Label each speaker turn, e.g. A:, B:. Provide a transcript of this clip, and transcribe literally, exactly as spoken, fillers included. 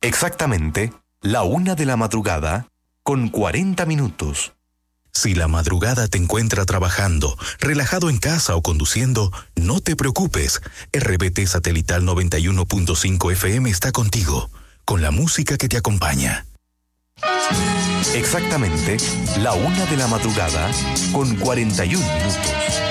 A: Exactamente, la una de la madrugada, con cuarenta minutos.
B: Si la madrugada te encuentra trabajando, relajado en casa o conduciendo, no te preocupes. R B T Satelital noventa y uno punto cinco F M está contigo, con la música que te acompaña.
A: Exactamente, la una de la madrugada, con cuarenta y un minutos.